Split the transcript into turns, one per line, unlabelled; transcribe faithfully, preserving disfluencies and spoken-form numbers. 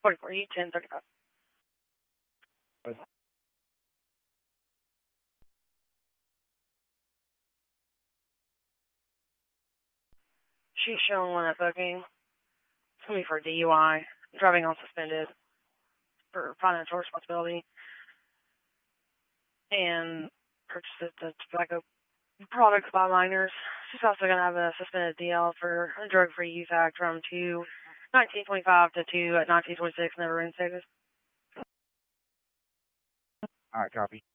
forty-four E, ten thirty-five. She's showing one at booking. It's going to be for D U I, driving on suspended for financial responsibility, and purchases the tobacco products by minors. She's also going to have a suspended D L for a drug-free use act from two nineteen twenty-five to two at nineteen twenty-six, never reinstated.
All right, copy.